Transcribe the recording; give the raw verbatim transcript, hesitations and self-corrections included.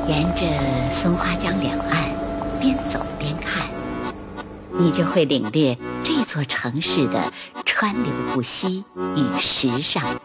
沿着松花江两岸边走边看，你就会领略这座城市的川流不息与时尚。